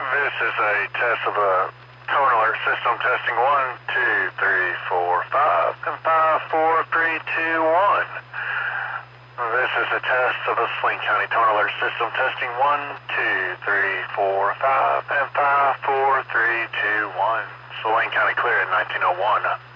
This is a test of a tone alert system testing 1, 2, 3, 4, 5, and 5, 4, 3, 2, 1. This is a test of a Saline County tone alert system testing 1, 2, 3, 4, 5, and 5, 4, 3, 2, 1. Saline County clear at 1901.